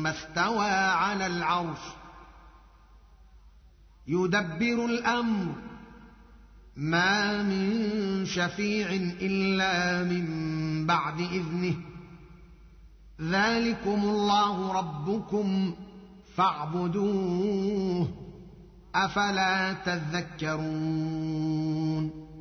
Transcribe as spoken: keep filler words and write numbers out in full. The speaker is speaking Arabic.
ثم استوى على العرش يدبر الأمر ما من شفيع إلا من بعد إذنه ذلكم الله ربكم فاعبدوه أفلا تذكرون